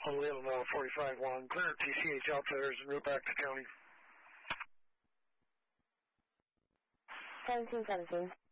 On Leland 45-1, clear TCH outfitters and route back to county. 1717.